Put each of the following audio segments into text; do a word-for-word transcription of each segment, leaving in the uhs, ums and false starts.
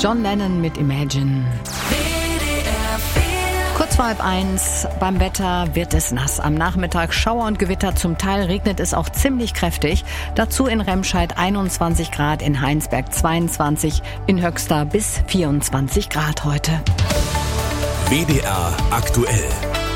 John Lennon mit Imagine. Kurz vor halb eins, beim Wetter wird es nass. Am Nachmittag Schauer und Gewitter, zum Teil regnet es auch ziemlich kräftig. Dazu in Remscheid einundzwanzig Grad, in Heinsberg zweiundzwanzig, in Höxter bis vierundzwanzig Grad heute. W D R aktuell.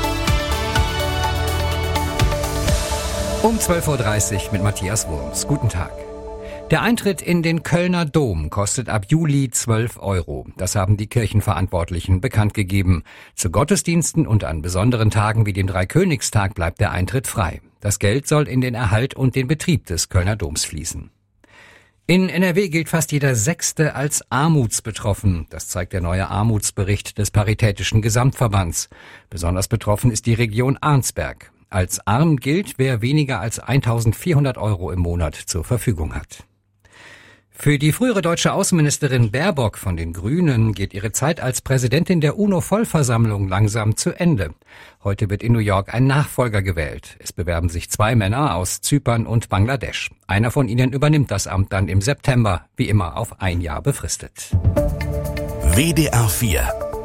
Um zwölf Uhr dreißig mit Matthias Wurms. Guten Tag. Der Eintritt in den Kölner Dom kostet ab Juli zwölf Euro. Das haben die Kirchenverantwortlichen bekannt gegeben. Zu Gottesdiensten und an besonderen Tagen wie dem Dreikönigstag bleibt der Eintritt frei. Das Geld soll in den Erhalt und den Betrieb des Kölner Doms fließen. In N R W gilt fast jeder Sechste als armutsbetroffen. Das zeigt der neue Armutsbericht des Paritätischen Gesamtverbands. Besonders betroffen ist die Region Arnsberg. Als arm gilt, wer weniger als eintausendvierhundert Euro im Monat zur Verfügung hat. Für die frühere deutsche Außenministerin Baerbock von den Grünen geht ihre Zeit als Präsidentin der UNO-Vollversammlung langsam zu Ende. Heute wird in New York ein Nachfolger gewählt. Es bewerben sich zwei Männer aus Zypern und Bangladesch. Einer von ihnen übernimmt das Amt dann im September, wie immer auf ein Jahr befristet. W D R vier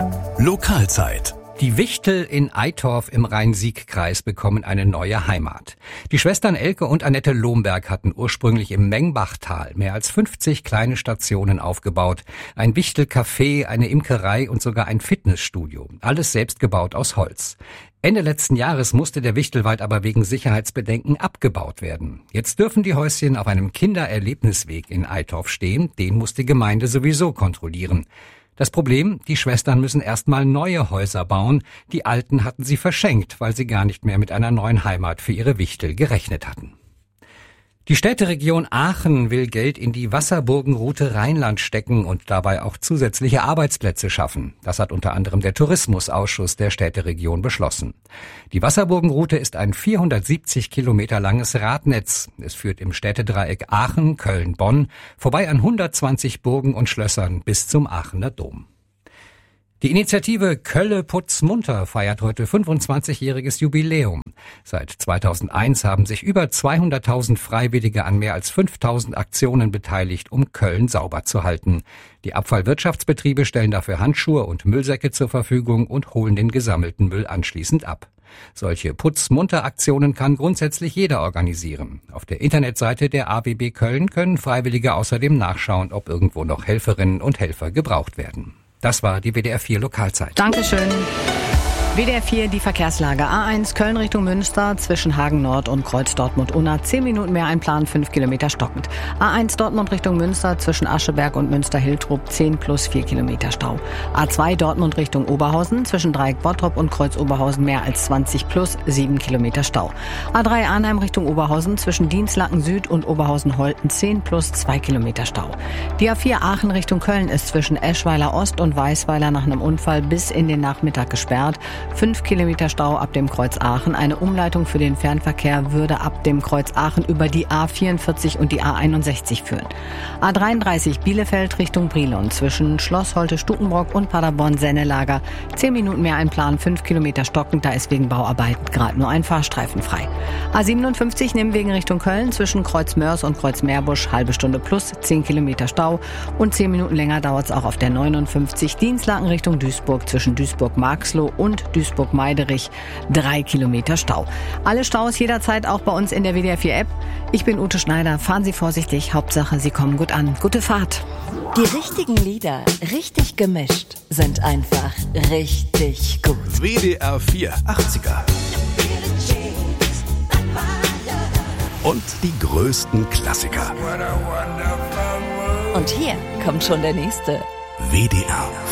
Lokalzeit. Die Wichtel in Eitorf im Rhein-Sieg-Kreis bekommen eine neue Heimat. Die Schwestern Elke und Annette Lohmberg hatten ursprünglich im Mengbachtal mehr als fünfzig kleine Stationen aufgebaut. Ein Wichtel-Café, eine Imkerei und sogar ein Fitnessstudio. Alles selbst gebaut aus Holz. Ende letzten Jahres musste der Wichtelwald aber wegen Sicherheitsbedenken abgebaut werden. Jetzt dürfen die Häuschen auf einem Kindererlebnisweg in Eitorf stehen. Den muss die Gemeinde sowieso kontrollieren. Das Problem, die Schwestern müssen erstmal neue Häuser bauen. Die alten hatten sie verschenkt, weil sie gar nicht mehr mit einer neuen Heimat für ihre Wichtel gerechnet hatten. Die Städteregion Aachen will Geld in die Wasserburgenroute Rheinland stecken und dabei auch zusätzliche Arbeitsplätze schaffen. Das hat unter anderem der Tourismusausschuss der Städteregion beschlossen. Die Wasserburgenroute ist ein vierhundertsiebzig Kilometer langes Radnetz. Es führt im Städtedreieck Aachen, Köln, Bonn vorbei an hundertzwanzig Burgen und Schlössern bis zum Aachener Dom. Die Initiative Kölle putz munter feiert heute fünfundzwanzigjähriges Jubiläum. Seit zweitausendeins haben sich über zweihunderttausend Freiwillige an mehr als fünftausend Aktionen beteiligt, um Köln sauber zu halten. Die Abfallwirtschaftsbetriebe stellen dafür Handschuhe und Müllsäcke zur Verfügung und holen den gesammelten Müll anschließend ab. Solche Putz-munter-Aktionen kann grundsätzlich jeder organisieren. Auf der Internetseite der A W B Köln können Freiwillige außerdem nachschauen, ob irgendwo noch Helferinnen und Helfer gebraucht werden. Das war die W D R vier Lokalzeit. Dankeschön. W D R vier, die Verkehrslage. A eins Köln Richtung Münster zwischen Hagen Nord und Kreuz Dortmund-Unna. zehn Minuten mehr einplanen, fünf Kilometer stockend. A eins Dortmund Richtung Münster zwischen Ascheberg und Münster-Hiltrop zehn plus vier Kilometer Stau. A zwei Dortmund Richtung Oberhausen zwischen Dreieck Bottrop und Kreuz Oberhausen mehr als zwanzig plus sieben Kilometer Stau. A drei Arnheim Richtung Oberhausen zwischen Dienstlaken Süd und Oberhausen-Holten zehn plus zwei Kilometer Stau. Die A vier Aachen Richtung Köln ist zwischen Eschweiler Ost und Weißweiler nach einem Unfall bis in den Nachmittag gesperrt. fünf Kilometer Stau ab dem Kreuz Aachen. Eine Umleitung für den Fernverkehr würde ab dem Kreuz Aachen über die A vierundvierzig und die A einundsechzig führen. A dreiunddreißig Bielefeld Richtung Brilon zwischen Schloss Holte-Stukenbrock und Paderborn-Sennelager. zehn Minuten mehr einplanen, fünf Kilometer stockend. Da ist wegen Bauarbeiten gerade nur ein Fahrstreifen frei. A siebenundfünfzig Nimwegen Richtung Köln zwischen Kreuz Mörs und Kreuz Meerbusch. Halbe Stunde plus, zehn Kilometer Stau. Und zehn Minuten länger dauert es auch auf der neunundfünfzig Dienstlaken Richtung Duisburg zwischen Duisburg-Marxloh und Duisburg-Meiderich, drei Kilometer Stau. Alle Staus jederzeit auch bei uns in der W D R vier App. Ich bin Ute Schneider. Fahren Sie vorsichtig. Hauptsache, Sie kommen gut an. Gute Fahrt. Die richtigen Lieder, richtig gemischt, sind einfach richtig gut. W D R vier achtziger. Und die größten Klassiker. Und hier kommt schon der nächste. W D R